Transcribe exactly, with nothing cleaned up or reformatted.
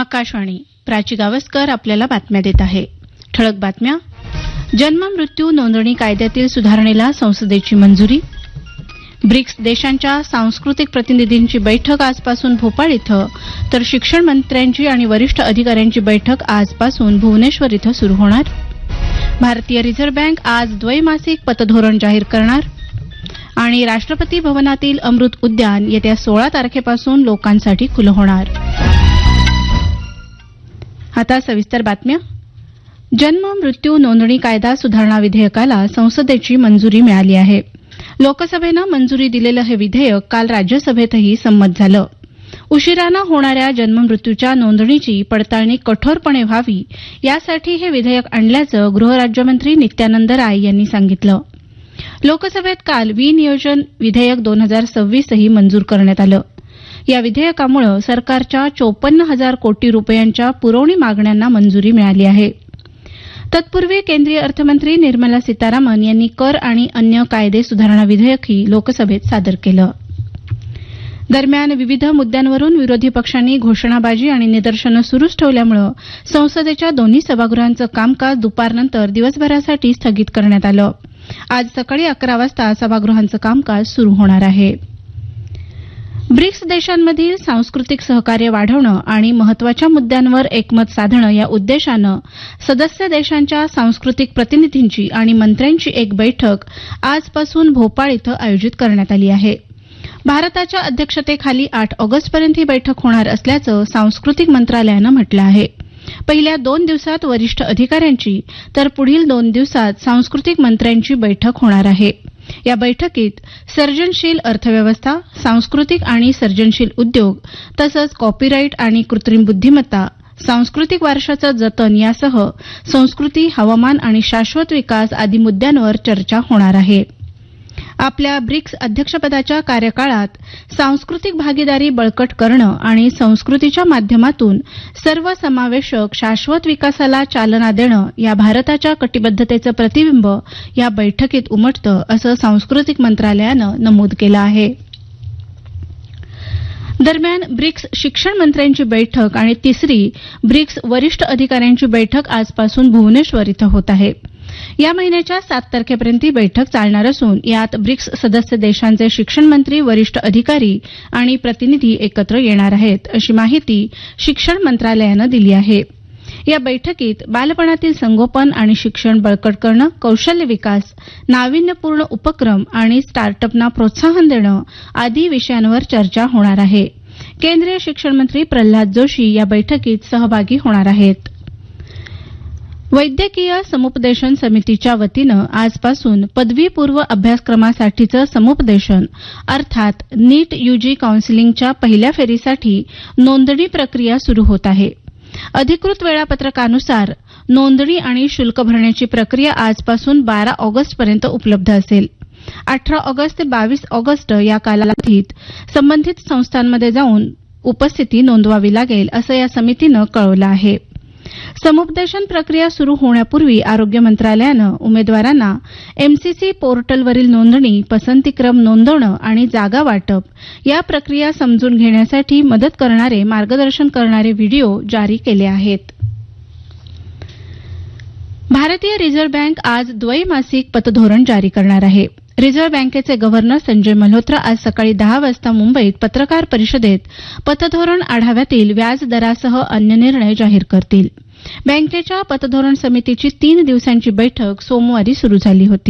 आकाशवाणी. प्राची गावस्कर आपल्याला बातम्या देत आहे. ठळक बातम्या. जन्म मृत्यू नोंदणी कायद्यातील सुधारणेला संसदेची मंजुरी. ब्रिक्स देशांच्या सांस्कृतिक प्रतिनिधींची बैठक आजपासून भोपाळ इथं, तर शिक्षण मंत्र्यांची आणि वरिष्ठ अधिकाऱ्यांची बैठक आजपासून भुवनेश्वर इथं सुरू होणार. भारतीय रिझर्व्ह बँक आज द्वैमासिक पतधोरण जाहीर करणार. आणि राष्ट्रपती भवनातील अमृत उद्यान येत्या सोळा तारखेपासून लोकांसाठी खुलं होणार. आता सविस्तर बातम्या. जन्म मृत्यू नोंदणी कायदा सुधारणा विधेयकाला संसदेची मंजुरी मिळाली आहे. लोकसभेनं मंजुरी दिलेलं हे विधेयक काल राज्यसभेतही संमत झालं. उशिरानं होणाऱ्या जन्ममृत्यूच्या नोंदणीची पडताळणी कठोरपणे व्हावी यासाठी हे विधेयक आणल्याचं गृहराज्यमंत्री नित्यानंद राय यांनी सांगितलं. लोकसभेत काल विनियोजन विधेयक दोन हजार सव्वीसही मंजूर करण्यात आलं. या विधेयकामुळे सरकारच्या चोपन्न हजार कोटी रुपयांच्या पुरवणी मागण्यांना मंजुरी मिळाली आहे. तत्पूर्वी केंद्रीय अर्थमंत्री निर्मला सीतारामन यांनी कर आणि अन्य कायदे सुधारणा विधेयकही लोकसभेत सादर केलं. दरम्यान विविध मुद्द्यांवरून विरोधी पक्षांनी घोषणाबाजी आणि निदर्शनं सुरूच ठेवल्यामुळे संसदेच्या दोन्ही सभागृहांचं कामकाज दुपारनंतर दिवसभरासाठी स्थगित करण्यात आलं. आज सकाळी अकरा वाजता सभागृहांचं कामकाज सुरू होणार आहे. ब्रिक्स देशांमधील सांस्कृतिक सहकार्य वाढवणं आणि महत्वाच्या मुद्द्यांवर एकमत साधणं या उद्देशानं सदस्य देशांच्या सांस्कृतिक प्रतिनिधींची आणि मंत्र्यांची एक बैठक आजपासून भोपाळ इथं आयोजित करण्यात आली आहे. भारताच्या अध्यक्षतेखाली आठ ऑगस्टपर्यंत ही बैठक होणार असल्याचं सांस्कृतिक मंत्रालयानं म्हटलं आहे. पहिल्या दोन दिवसात वरिष्ठ अधिकाऱ्यांची तर पुढील दोन दिवसात सांस्कृतिक मंत्र्यांची बैठक होणार आहे. या बैठकीत सर्जनशील अर्थव्यवस्था, सांस्कृतिक आणि सर्जनशील उद्योग तसंच कॉपीराईट आणि कृत्रिम बुद्धिमत्ता, सांस्कृतिक वारशाचं जतन यासह संस्कृती, हवामान आणि शाश्वत विकास आदी मुद्द्यांवर चर्चा होणार आहे. आपल्या ब्रिक्स अध्यक्षपदाच्या कार्यकाळात सांस्कृतिक भागीदारी बळकट करणं आणि संस्कृतीच्या माध्यमातून सर्वसमावेशक शाश्वत विकासाला चालना देणं या भारताच्या कटिबद्धतेचं प्रतिबिंब या बैठकीत उमटतं असं सांस्कृतिक मंत्रालयानं नमूद केलं आहे. दरम्यान ब्रिक्स शिक्षण मंत्र्यांची बैठक आणि तिसरी ब्रिक्स वरिष्ठ अधिकाऱ्यांची बैठक आजपासून भुवनेश्वर इथं होत आहे. या महिन्याच्या सात तारखेपर्यंत ही बैठक चालणार असून यात ब्रिक्स सदस्य देशांचे शिक्षण मंत्री, वरिष्ठ अधिकारी आणि प्रतिनिधी एकत्र येणार आहेत, अशी माहिती शिक्षण मंत्रालयानं दिली आहे. या बैठकीत बालपणातील संगोपन आणि शिक्षण बळकट करणं, कौशल्य विकास, नाविन्यपूर्ण उपक्रम आणि स्टार्टअपना प्रोत्साहन देणं आदी विषयांवर चर्चा होणार आहे. केंद्रीय शिक्षण मंत्री प्रल्हाद जोशी या बैठकीत सहभागी होणार आहेत. वैद्यकीय समुपदेशन समितीच्या वतीनं आजपासून पदवीपूर्व अभ्यासक्रमासाठीचं समुपदेशन अर्थात नीट यूजी काउन्सिलिंगच्या पहिल्या फेरीसाठी नोंदणी प्रक्रिया सुरू होत आहे. अधिकृत वेळापत्रकानुसार नोंदणी आणि शुल्क भरण्याची प्रक्रिया आजपासून बारा ऑगस्टपर्यंत उपलब्ध असेल. अठरा ऑगस्ट ते बावीस ऑगस्ट या कालावधीत संबंधित संस्थांमध्ये जाऊन उपस्थिती नोंदवावी लागेल असं या समितीनं कळवलं आहे. समुपदेशन प्रक्रिया सुरू होण्यापूर्वी आरोग्य मंत्रालयानं उमेदवारांना एमसीसी पोर्टलवरील नोंदणी, पसंतीक्रम नोंदवणं आणि जागा वाटप या प्रक्रिया समजून घेण्यासाठी मदत करणारे मार्गदर्शन करणारे व्हिडिओ जारी केले आहेत. भारतीय रिझर्व्ह बँक आज द्वैमासिक पतधोरण जारी करणार आहे. रिझर्व्ह बँकेचे गव्हर्नर संजय मल्होत्रा आज सकाळी दहा वाजता मुंबईत पत्रकार परिषदेत पतधोरण आढाव्यातील व्याज दरासह अन्य निर्णय जाहीर करतील. बँकेच्या पतधोरण समितीची तीन दिवसांची बैठक सोमवारी सुरू झाली होती.